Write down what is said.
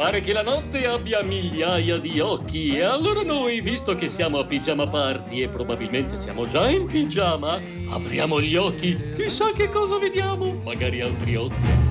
Pare che la notte abbia migliaia di occhi e allora noi, visto che siamo a pigiama party e probabilmente siamo già in pigiama, apriamo gli occhi, chissà che cosa vediamo, magari altri occhi.